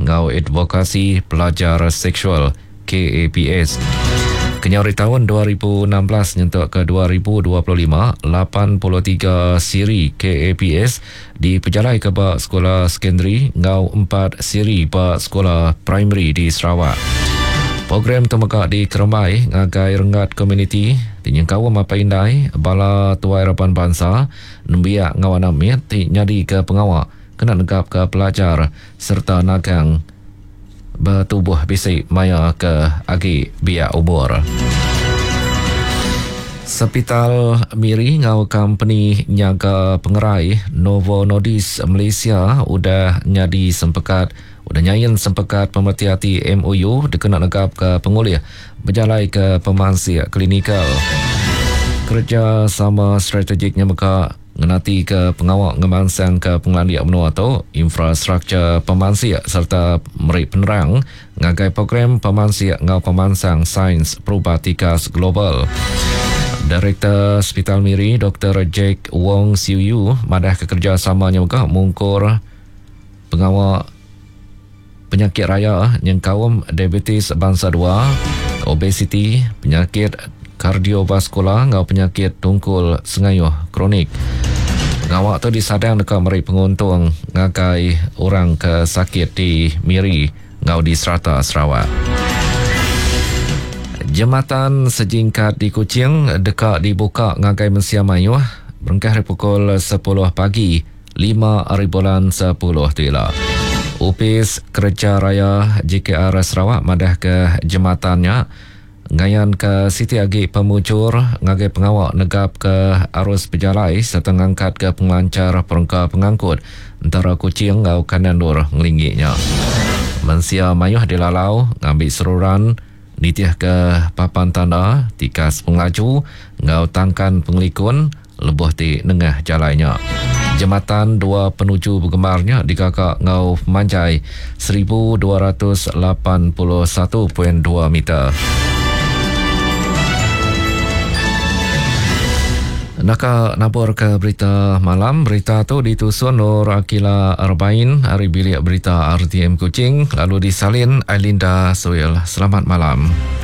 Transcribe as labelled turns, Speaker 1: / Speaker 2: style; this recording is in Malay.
Speaker 1: ngau advokasi pelajar seksual KAPS. Kenyari tahun 2016 nyentuk ke 2025, 83 siri KAPS dipejalai ke bak sekolah sekondari ngau 4 siri bak sekolah primary di Sarawak. Program temekak di Keremai ngagai rengat komuniti tinyengkawa mapa indai bala tuai harapan bangsa nembiak ngawan amit nyadi ke pengawak kena negap ke pelajar serta nagang bertubuh bisik maya ke agi biak umur. Hospital Miri ngau company nyaga pengerai Novo Nordisk Malaysia udah nyadi sempekat nyayin sempekat pemerhati MOU dikena negap ke pengulih berjalai ke pemansi klinikal. Kerja sama strategiknya mereka ngenati ke pengawak ngemansang ke pengelandiak menua atau infrastruktur pemansiak serta meri penerang ngagai program pemansiak ngau pemansang sains perubatikas global. Direktur Hospital Miri Dr. Jack Wong Siu Yu madah kerjasamanya mereka mungkur pengawak penyakit raya yang kaum diabetes bangsa 2, obesiti, penyakit kardiovaskular ngau penyakit tungkul sengayuh kronik. Pengawak tu disadang dekat meri penguntung ngagai orang ke sakit di Miri ngau di Serata Sarawak. Jembatan sejingkat di Kuching dekat dibuka ngagai Mensia Mayuh berengkah dari pukul 10 pagi 5/10 tuila. Upis Kerja Raya JKR Sarawak madah ke jembatannya ngayan ke Siti Agi Pemucur ngagai pengawak negap ke arus berjalai serta ngangkat ke pengelancar perangka pengangkut antara Kuching ngau Kanandur ngelingginya. Mensia Mayuh dilalau ngambil seruran nitiah ke papan tanda tikas pengelaju ngau tangkan pengelikun lebuh di nengah jalannya. Jembatan 2 penuju bergemarnya dikakak ngau manjai 1281.2 meter. Nak nabur ke berita malam. Berita tu ditusun Nur Akila Arbain, hari bilik berita RTM Kuching, lalu disalin Ailinda Soil. Selamat malam.